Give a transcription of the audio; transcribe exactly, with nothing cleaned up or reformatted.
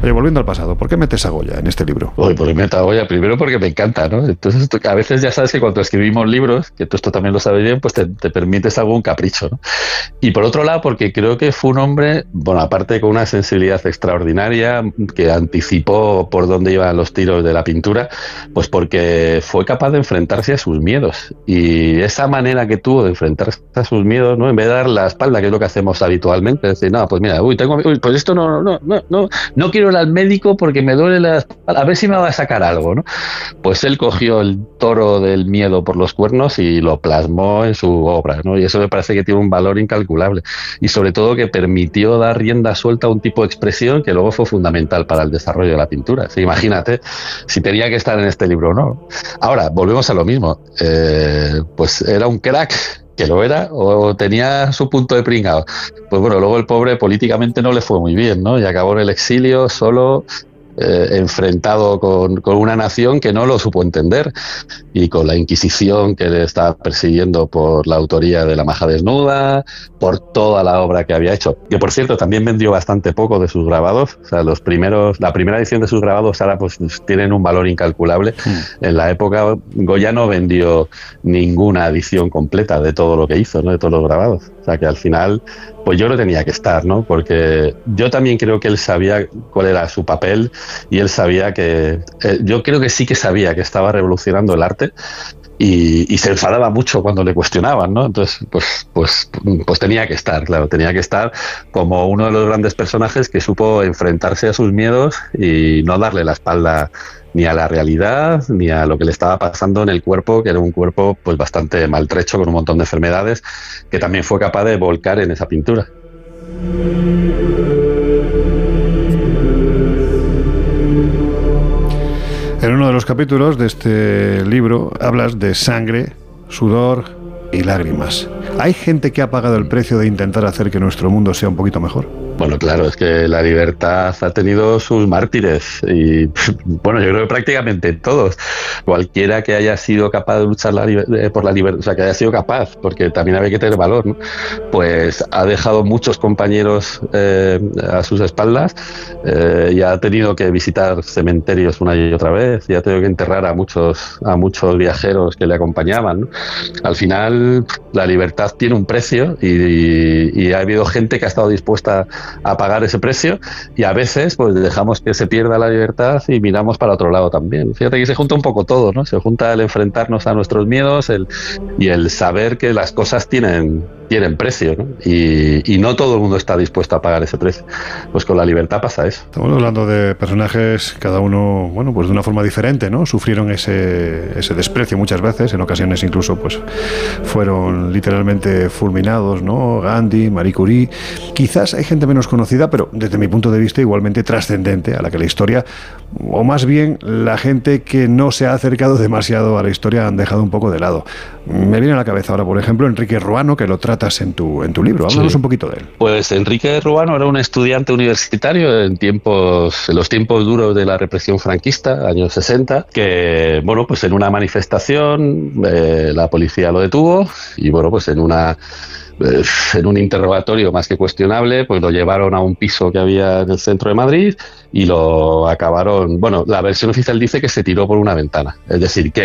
Oye, volviendo al pasado, ¿por qué metes a Goya en este libro? Uy, pues meto a Goya primero porque me encanta, ¿no? Entonces, esto, a veces ya sabes que cuando escribimos libros, que tú esto también lo sabes bien, pues te, te permites algún capricho, ¿no? Y por otro lado, porque creo que fue un hombre, bueno, aparte con una sensibilidad extraordinaria, que anticipó por dónde iban los tiros de la pintura, pues porque fue capaz de enfrentarse a sus miedos. Y esa manera que tuvo de enfrentarse a sus miedos, ¿no? En vez de dar la espalda, que es lo que hacemos habitualmente, es decir, no, pues mira, uy, tengo, uy, pues esto no, no, no, no, no quiero ir al médico porque me duele la espalda, a ver si me va a sacar algo, ¿no? Pues él cogió el toro del miedo por los cuernos y lo plasmó en su obra, ¿no? Y eso me parece que tiene un valor incalculable. Y sobre todo que permitió dar rienda suelta a un tipo de expresión que luego fue fundamental para el desarrollo de la pintura. Sí, imagínate si tenía que estar en este libro o no. Ahora, volvemos a lo mismo. Eh, pues era un crack, que lo era, o tenía su punto de pringao. Pues bueno, luego el pobre políticamente no le fue muy bien, ¿no? Y acabó en el exilio solo, eh, enfrentado con, con una nación que no lo supo entender, y con la Inquisición que le estaba persiguiendo por la autoría de La Maja Desnuda, por toda la obra que había hecho, que por cierto también vendió bastante poco de sus grabados. O sea, los primeros, la primera edición de sus grabados ahora pues tienen un valor incalculable. Mm. En la época Goya no vendió ninguna edición completa de todo lo que hizo, ¿no? De todos los grabados. O sea que al final, pues yo no tenía que estar, ¿no? Porque yo también creo que él sabía cuál era su papel, y él sabía que, eh, yo creo que sí que sabía que estaba revolucionando el arte, y, y se enfadaba mucho cuando le cuestionaban, ¿no? Entonces, pues, pues, pues tenía que estar, claro, tenía que estar como uno de los grandes personajes que supo enfrentarse a sus miedos y no darle la espalda ni a la realidad, ni a lo que le estaba pasando en el cuerpo, que era un cuerpo pues bastante maltrecho, con un montón de enfermedades, que también fue capaz de volcar en esa pintura. En uno de los capítulos de este libro hablas de sangre, sudor y lágrimas. ¿Hay gente que ha pagado el precio de intentar hacer que nuestro mundo sea un poquito mejor? Bueno, claro, es que la libertad ha tenido sus mártires y, bueno, yo creo que prácticamente todos. Cualquiera que haya sido capaz de luchar la, por la libertad, o sea, que haya sido capaz, porque también había que tener valor, ¿no? Pues ha dejado muchos compañeros eh, a sus espaldas, eh, y ha tenido que visitar cementerios una y otra vez, y ha tenido que enterrar a muchos, a muchos viajeros que le acompañaban, ¿no? Al final, la libertad tiene un precio, y, y, y ha habido gente que ha estado dispuesta a pagar ese precio, y a veces pues dejamos que se pierda la libertad y miramos para otro lado también. Fíjate que se junta un poco todo, ¿no? Se junta el enfrentarnos a nuestros miedos, el, y el saber que las cosas tienen, tienen precio, ¿no? Y, y no todo el mundo está dispuesto a pagar ese precio. Pues con la libertad pasa eso. Estamos hablando de personajes, cada uno, bueno, pues de una forma diferente, ¿no? Sufrieron ese, ese desprecio muchas veces, en ocasiones incluso pues fueron literalmente fulminados, ¿no? Gandhi, Marie Curie. Quizás hay gente menos conocida, pero desde mi punto de vista igualmente trascendente, a la que la historia, o más bien la gente que no se ha acercado demasiado a la historia, han dejado un poco de lado. Me viene a la cabeza ahora, por ejemplo, Enrique Ruano, que lo tratas en tu, en tu libro. Háblanos sí. un poquito de él. Pues Enrique Ruano era un estudiante universitario en tiempos, en los tiempos duros de la represión franquista, años sesenta, que, bueno, pues en una manifestación eh, la policía lo detuvo, y bueno, pues en una en un interrogatorio más que cuestionable, pues lo llevaron a un piso que había en el centro de Madrid y lo acabaron, bueno, la versión oficial dice que se tiró por una ventana, es decir, que